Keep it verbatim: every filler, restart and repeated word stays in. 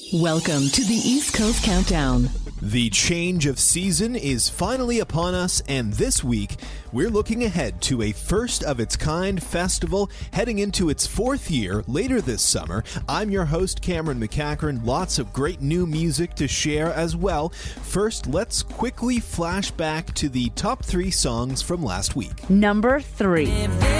Welcome to the East Coast Countdown. The change of season is finally upon us, and this week we're looking ahead to a first-of-its-kind festival heading into its fourth year later this summer. I'm your host, Cameron McCachran. Lots of great new music to share as well. First, let's quickly flash back to the top three songs from last week. Number three.